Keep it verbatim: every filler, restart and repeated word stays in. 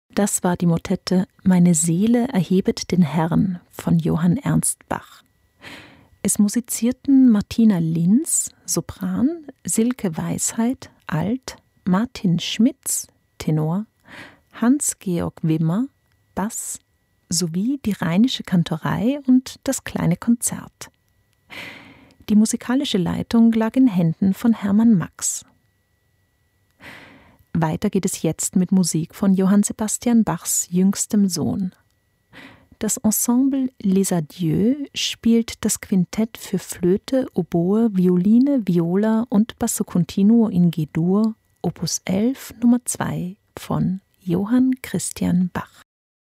Das war die Motette »Meine Seele erhebet den Herrn« von Johann Ernst Bach. Es musizierten Martina Linz, Sopran, Silke Weisheit, Alt, Martin Schmitz, Tenor, Hans-Georg Wimmer, Bass, sowie die Rheinische Kantorei und das Kleine Konzert. Die musikalische Leitung lag in Händen von Hermann Max. Weiter geht es jetzt mit Musik von Johann Sebastian Bachs jüngstem Sohn. Das Ensemble Les Adieux spielt das Quintett für Flöte, Oboe, Violine, Viola und Basso Continuo in G-Dur, Opus elf, Nummer zwei von Johann Christian Bach.